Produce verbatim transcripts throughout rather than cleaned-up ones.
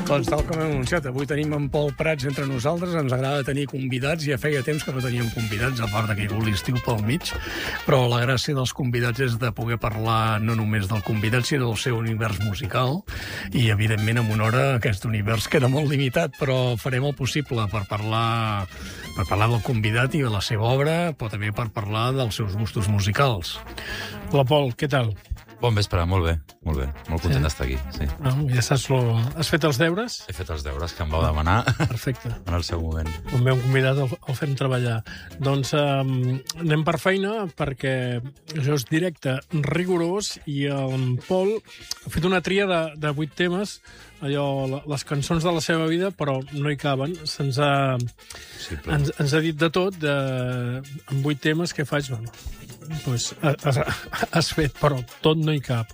Doncs tal com hem anunciat, avui tenim en Pol Prats entre nosaltres. Ens agrada tenir convidats. Ja feia temps que no teníem convidats, a part que hi ha l'estiu pel mig. Però la gràcia dels convidats és de poder parlar no només del convidat, sinó del seu univers musical. I, evidentment, en una hora aquest univers queda molt limitat, però farem el possible per parlar, per parlar del convidat i de la seva obra, però també per parlar dels seus gustos musicals. Hola, Pol, què tal? Bon vespre, molt bé, molt bé. Molt content sí. d'estar aquí, sí. No, ja saps lo... Has fet els deures? He fet els deures que em vau demanar. Perfecte. En el seu moment. Un meu convidat el, el fem treballar. Doncs um, anem per feina, perquè això és directe, rigorós, i el Pol ha fet una tria de, de vuit temes, allò, les cançons de la seva vida, però no hi caben. Se'ns ha, sí, però... ens, ens ha dit de tot, de, en vuit temes, que faig... Bueno, pues, has, has fet, però tot no hi cap.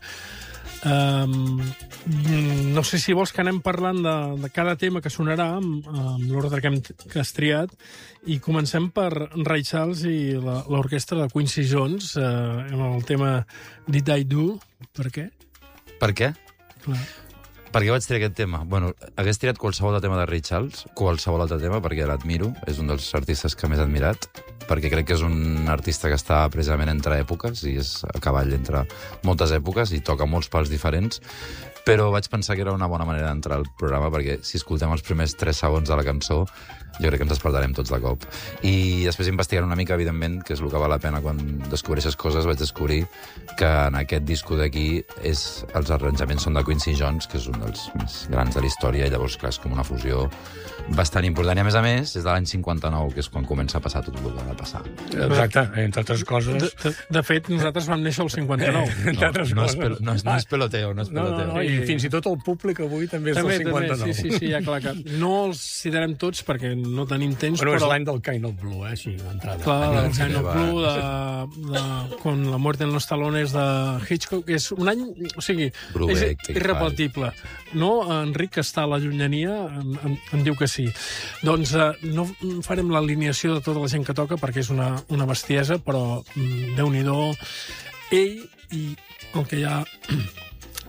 Um, no sé si vols que anem parlant de, de cada tema que sonarà, amb, amb l'ordre que, hem, que has triat, i comencem per Ray Charles i l'orquestra de Quincy Jones, uh, amb el tema Did I Do? Per què? Per què? Clar. Per què vaig triar aquest tema? Bueno, hagués triat qualsevol de tema de Ray Charles, qualsevol altre tema, perquè l'admiro, és un dels artistes que més he admirat, perquè crec que és un artista que està precisament entre èpoques, i és a cavall entre moltes èpoques, i toca molts pals diferents, però vaig pensar que era una bona manera d'entrar al programa, perquè si escoltem els primers tres segons de la cançó, jo crec que ens despertarem tots de cop. I després, investigant una mica, evidentment, que és el que val la pena quan descobreixes coses, vaig descobrir que en aquest disco d'aquí és, els arranjaments són de Quincy Jones, que és un dels més grans de la història, i llavors, clar, és com una fusió bastant important. I, a més a més, és de l'any cinquanta-nou, que és quan comença a passar tot el que ha de passar. Exacte, entre altres coses... De, de, de fet, nosaltres vam néixer el cinquanta-nou. Entre altres no, no, coses. és pel, no, és, no és peloteo, no és peloteo. No, no, no, i fins i tot el públic avui també és també, del cinquanta-nou. També, sí, sí, sí, ja, clar, que no els citarem tots perquè no tenim temps, però... però... és l'any del Kind of Blue, eh, així, d'entrada. Clar, del Kind of Blue, de, de, con la muerte en los talones de Hitchcock, que és un any, o sigui, Brubeck, és irrepetible. No, Enric, que està a la llunyania, em, em, em diu que sí. Doncs eh, no farem l'alineació de tota la gent que toca, perquè és una, una bestiesa, però mm, Déu-n'hi-do, ell i el que hi ha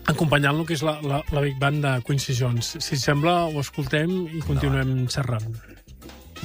acompanyant-lo, que és la, la, la Big Band de Quincy Jones. Si et sembla, ho escoltem i continuem xerrant.